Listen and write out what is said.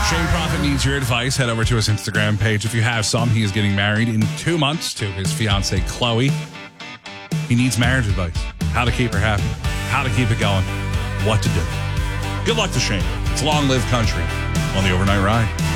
Shane Prophet needs your advice. Head over to his Instagram page if you have some. He is getting married in 2 months to his fiancee, Chloe. He needs marriage advice. How to keep her happy. How to keep it going. What to do. Good luck to Shane. It's Long Live Country on the Overnight Ride.